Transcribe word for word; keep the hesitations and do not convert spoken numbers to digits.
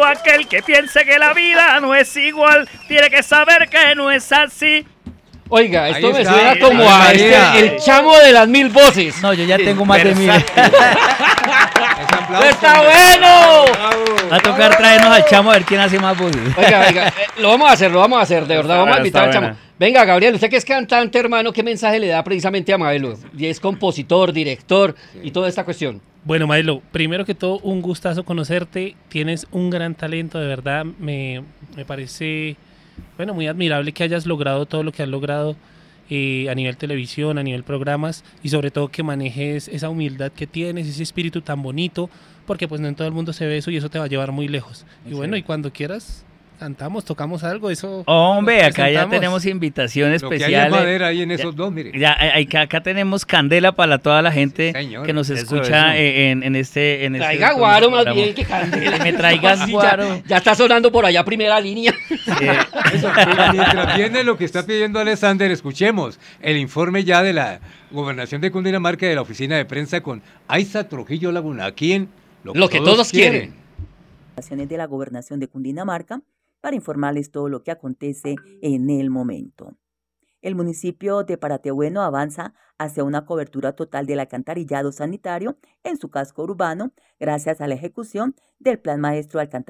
todo aquel que piense que la vida no es igual, tiene que saber que no es así. Oiga, esto Ahí me está. suena como a Ahí está. este, el chamo de las mil voces. No, yo ya tengo más de mil. ¡Está bueno! Va a tocar traernos al chamo a ver quién hace más voces. Oiga, oiga, eh, lo vamos a hacer, lo vamos a hacer, de verdad, Está vamos a buena, invitar al está chamo. buena. Venga, Gabriel, usted que es cantante, hermano, ¿qué mensaje le da precisamente a Maelo? Y es compositor, director y toda esta cuestión. Bueno, Maelo, primero que todo, un gustazo conocerte. Tienes un gran talento, de verdad. Me, me parece, bueno, muy admirable que hayas logrado todo lo que has logrado eh, a nivel televisión, a nivel programas, y sobre todo que manejes esa humildad que tienes, ese espíritu tan bonito, porque pues no en todo el mundo se ve eso y eso te va a llevar muy lejos. Y Sí. bueno, y cuando quieras, cantamos, tocamos algo, eso... Hombre, nos acá ya presentamos. tenemos invitación Lo que hay es especial. madera ahí en esos Ya- dos, mire. Ya, hay- acá, acá tenemos candela para toda la gente Sí, señor. que nos Eso, escucha eso. eh, En, en este en este- Traiga con guaro este más programa. bien que candela. Que me traigan Sí, ya- guaro. Ya, está sonando por allá primera línea. Eh, Eso, pero mientras viene lo que está pidiendo Alexander, escuchemos el informe ya de la Gobernación de Cundinamarca de la Oficina de Prensa con Aiza Trujillo Laguna, aquí en Lo que todos quieren. de la Gobernación de Cundinamarca para informarles todo lo que acontece en el momento. El municipio de Paratebueno avanza hacia una cobertura total del alcantarillado sanitario en su casco urbano gracias a la ejecución del Plan Maestro de Alcantarillado